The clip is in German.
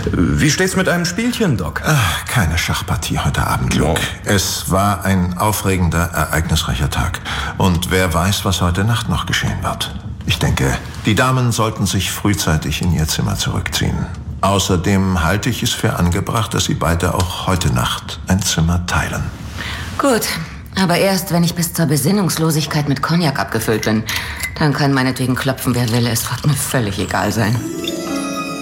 Wie steht's mit einem Spielchen, Doc? Ach, keine Schachpartie heute Abend, Luke. Es war ein aufregender, ereignisreicher Tag. Und wer weiß, was heute Nacht noch geschehen wird. Ich denke, die Damen sollten sich frühzeitig in ihr Zimmer zurückziehen. Außerdem halte ich es für angebracht, dass sie beide auch heute Nacht ein Zimmer teilen. Gut, aber erst, wenn ich bis zur Besinnungslosigkeit mit Cognac abgefüllt bin. Dann kann meinetwegen klopfen, wer will. Es wird mir völlig egal sein.